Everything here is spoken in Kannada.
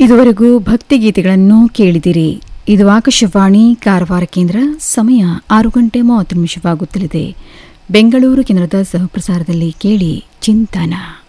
ಇದುವರೆಗೂ ಭಕ್ತಿಗೀತೆಗಳನ್ನು ಕೇಳಿದಿರಿ. ಇದು ಆಕಾಶವಾಣಿ ಕಾರವಾರ ಕೇಂದ್ರ. ಸಮಯ 6:30 ಬೆಂಗಳೂರು ಕೇಂದ್ರದ ಸಹಪ್ರಸಾರದಲ್ಲಿ ಕೇಳಿ ಚಿಂತನ.